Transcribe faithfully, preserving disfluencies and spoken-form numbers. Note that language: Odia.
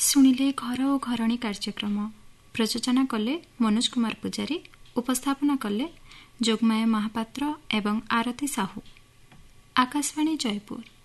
ଶୁଣିଲେ ଘର ଓ ଘରଣୀ କାର୍ଯ୍ୟକ୍ରମ। ପ୍ରଯୋଜନା କଲେ ମନୋଜ କୁମାର ପୂଜାରୀ, ଉପସ୍ଥାପନା କଲେ ଯୋଗମାୟା ମହାପାତ୍ର ଏବଂ ଆରତୀ ସାହୁ। ଆକାଶବାଣୀ ଜୟପୁର।